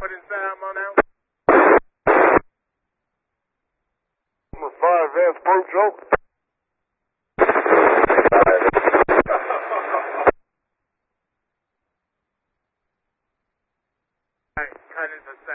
What is that ammo now? Number 5, advanced approach, over. Alright, cut into